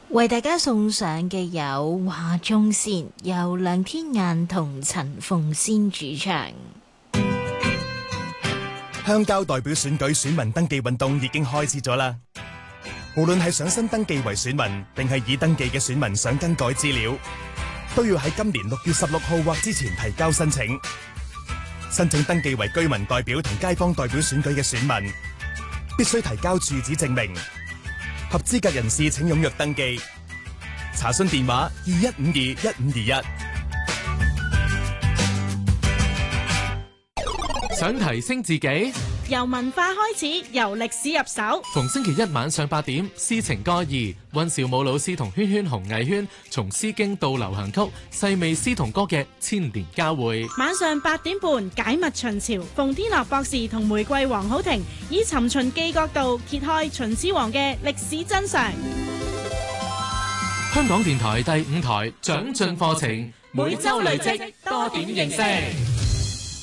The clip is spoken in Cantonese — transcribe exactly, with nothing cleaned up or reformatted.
為大家送上嘅有華中線，由梁天雁同陳鳳仙主唱。 鄉郊代表選舉選民登記運動已經開始咗啦。無論係想新登記為選民，定係已登記嘅選民想更改資料，都要喺今年六月十六號或之前提交申請。申請登記為居民代表同街坊代表選舉嘅選民，必須提交住址證明。合資格人士請踴躍登記。查詢電話二一五二一五二一。想提升自己， 由文化開始，由歷史入手。 逢星期一晚上八點，詩情歌兒，溫兆武老師同圈圈紅藝圈從詩經到流行曲，細味詩同歌嘅千年交匯。 晚上八點半，解密秦朝，馮天樂博士同玫瑰黃好婷以尋秦記角度揭開秦始皇嘅歷史真相。 香港電台第五台長進課程，每周累積多點認識。